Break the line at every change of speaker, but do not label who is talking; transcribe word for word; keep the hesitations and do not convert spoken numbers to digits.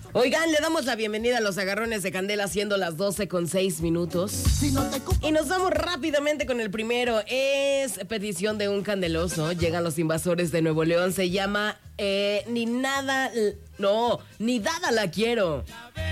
Oigan, le damos la bienvenida a los agarrones de Candela siendo las doce con seis minutos. Y nos vamos rápidamente con el primero. Es petición de un candeloso. Llegan los invasores de Nuevo León. Se llama eh, Ni nada... No, ni dada la quiero.